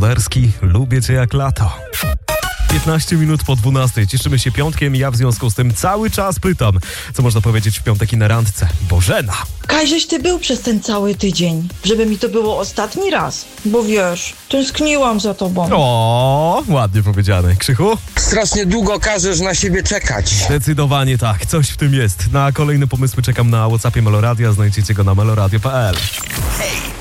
Ksawerski, lubię cię jak lato. 15 minut po 12. Cieszymy się piątkiem i ja w związku z tym cały czas pytam, co można powiedzieć w piątek i na randce. Bożena. Kajżeś ty był przez ten cały tydzień, żeby mi to było ostatni raz. Bo wiesz, tęskniłam za tobą. O, ładnie powiedziane. Krzychu? Strasznie długo każesz na siebie czekać. Zdecydowanie tak, coś w tym jest. Na kolejne pomysły czekam na WhatsAppie Meloradia, znajdziecie go na meloradio.pl. Hej!